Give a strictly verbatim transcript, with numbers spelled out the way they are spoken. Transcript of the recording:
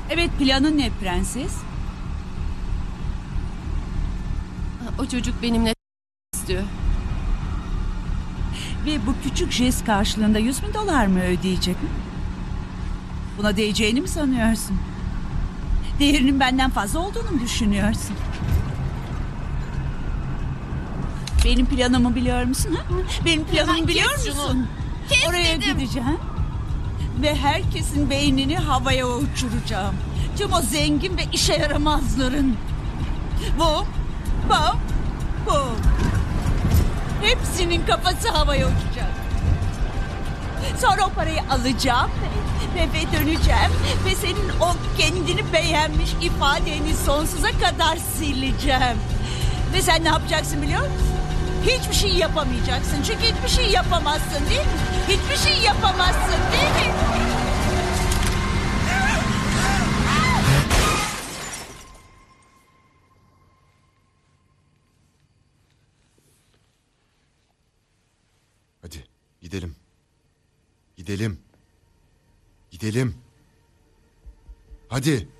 Evet, planın ne prenses? O çocuk benimle istiyor. Ve bu küçük jest karşılığında yüz bin dolar mı ödeyecek? Hı? Buna değeceğini mi sanıyorsun? Değerinin benden fazla olduğunu mu düşünüyorsun? Benim planımı biliyor musun? Ha? Benim planımı Hemen biliyor kes musun? şunu. Kes Oraya dedim. gideceğim. Ve herkesin beynini havaya uçuracağım. Tüm o zengin ve işe yaramazların. Bu, bu, bu. Hepsinin kafası havaya uçacak. Sonra o parayı alacağım ve, ve döneceğim. Ve senin o kendini beğenmiş ifadeni sonsuza kadar sileceğim. Ve sen ne yapacaksın biliyor musun? Hiçbir şey yapamayacaksın. Çünkü hiçbir şey yapamazsın değil mi? Hiçbir şey yapamazsın değil mi? Hadi gidelim. Gidelim. Gidelim. Hadi.